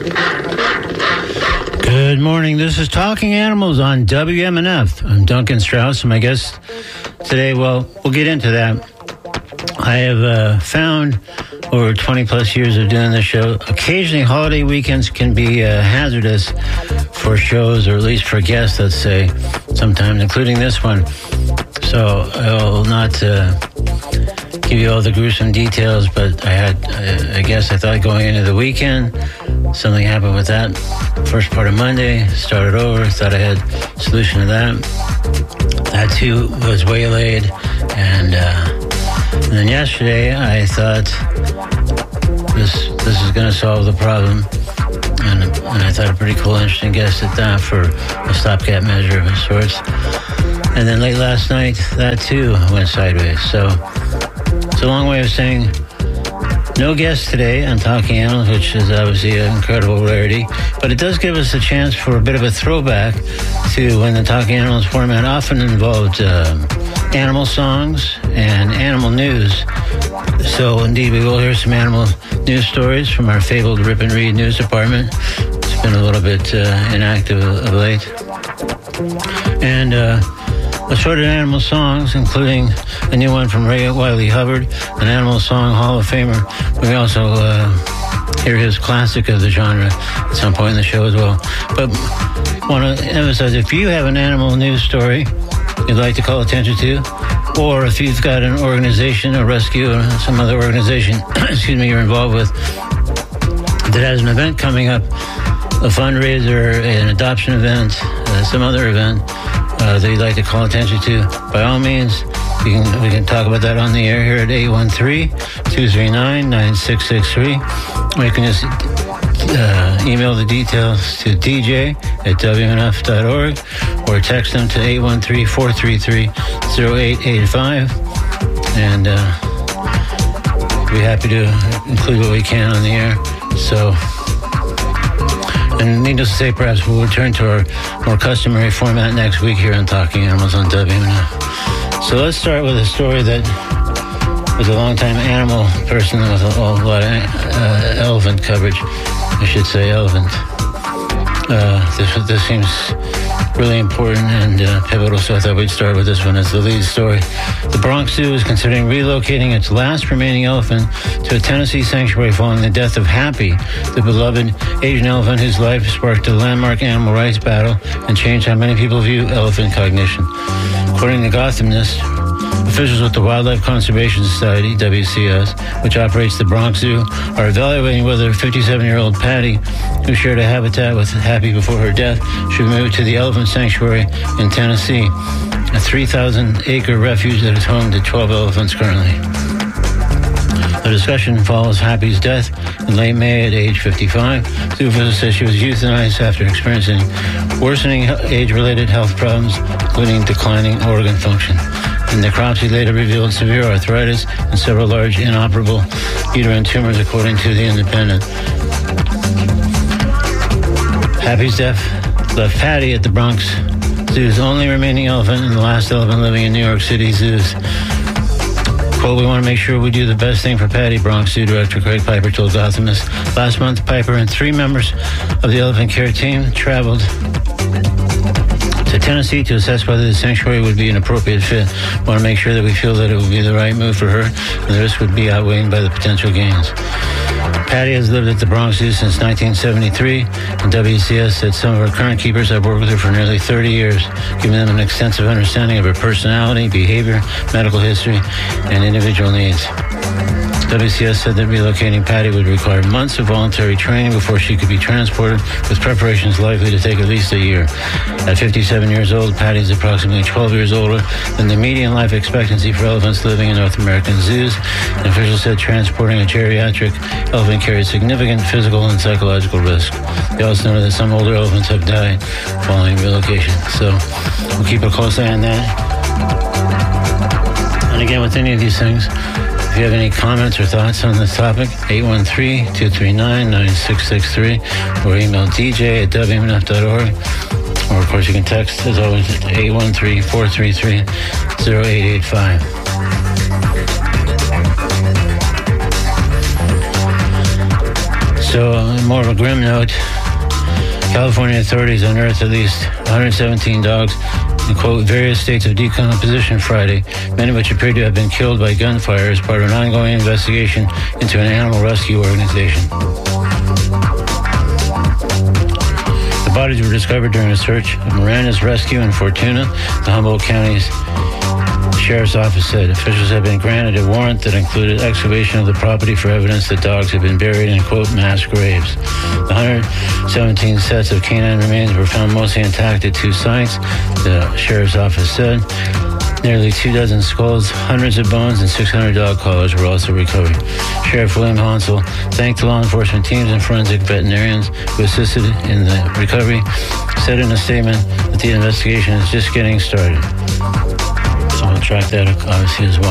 Good morning. This is Talking Animals on WMNF. I'm Duncan Strauss, and my guest today, well, we'll get into that. I have found over 20 plus years of doing this show, occasionally holiday weekends can be hazardous for shows, or at least for guests, let's say, sometimes, including this one. So I will not give you all the gruesome details, but I thought going into the weekend, something happened with that. First part of Monday, started over, thought I had a solution to that. That too was waylaid, and then yesterday I thought this is going to solve the problem, and I thought a pretty cool, interesting guest at that for a stopgap measure of sorts. And then late last night, that too went sideways. So it's a long way of saying no guest today on Talking Animals, which is obviously an incredible rarity, but it does give us a chance for a bit of a throwback to when the Talking Animals format often involved animal songs and animal news. So indeed, we will hear some animal news stories from our fabled Rip and Read news department. It's been a little bit inactive of late. And assorted animal songs, including a new one from Ray Wiley Hubbard, an animal song Hall of Famer. We also hear his classic of the genre at some point in the show as well. But want to emphasize, if you have an animal news story you'd like to call attention to, or if you've got an organization, a rescue, or some other organization, you're involved with, that has an event coming up, a fundraiser, an adoption event, some other event, that you'd like to call attention to, by all means, we can talk about that on the air here at 813-239-9663. Or you can just email the details to dj@wmnf.org or text them to 813-433-0885. And we'll be happy to include what we can on the air. So, and needless to say, perhaps we'll return to our more customary format next week here on Talking Animals on WMNF. So let's start with a story that was a long-time animal person with a lot of elephant coverage. I should say elephant. This seems really important and pivotal, so I thought we'd start with this one as the lead story. The Bronx Zoo is considering relocating its last remaining elephant to a Tennessee sanctuary following the death of Happy, the beloved Asian elephant whose life sparked a landmark animal rights battle and changed how many people view elephant cognition. According to Gothamist, officials with the Wildlife Conservation Society, WCS, which operates the Bronx Zoo, are evaluating whether 57-year-old Patty, who shared a habitat with Happy before her death, should move to the Elephant Sanctuary in Tennessee, a 3,000-acre refuge that is home to 12 elephants currently. The discussion follows Happy's death in late May at age 55. Zoo officials said she was euthanized after experiencing worsening age-related health problems, including declining organ function. The necropsy later revealed severe arthritis and several large inoperable uterine tumors, according to The Independent. Happy's death left Patty at the Bronx Zoo's only remaining elephant and the last elephant living in New York City zoos. Quote, "We want to make sure we do the best thing for Patty," Bronx Zoo Director Craig Piper told Gothamist. Last month, Piper and 3 members of the elephant care team traveled to Tennessee to assess whether the sanctuary would be an appropriate fit. We want to make sure that we feel that it would be the right move for her and the risk would be outweighed by the potential gains. Patty has lived at the Bronx Zoo since 1973, and WCS said some of her current keepers have worked with her for nearly 30 years, giving them an extensive understanding of her personality, behavior, medical history, and individual needs. WCS said that relocating Patty would require months of voluntary training before she could be transported, with preparations likely to take at least a year. At 57 years old, Patty is approximately 12 years older than the median life expectancy for elephants living in North American zoos. And officials said transporting a geriatric elephant carries significant physical and psychological risk. They also noted that some older elephants have died following relocation. So we'll keep a close eye on that. And again, with any of these things, if you have any comments or thoughts on this topic, 813-239-9663, or email dj@wmnf.org. Or, of course, you can text, as always, at 813-433-0885. So, more of a grim note. California authorities unearthed at least 117 dogs in, quote, various states of decomposition Friday, many of which appear to have been killed by gunfire as part of an ongoing investigation into an animal rescue organization. The bodies were discovered during a search of Miranda's Rescue in Fortuna, the Humboldt County's Sheriff's Office said. Officials have been granted a warrant that included excavation of the property for evidence that dogs have been buried in, quote, mass graves. The 117 sets of canine remains were found mostly intact at 2 sites, the Sheriff's Office said. Nearly 24 skulls, hundreds of bones, and 600 dog collars were also recovered. Sheriff William Hansel thanked the law enforcement teams and forensic veterinarians who assisted in the recovery, said in a statement that the investigation is just getting started. So we'll track that obviously as well.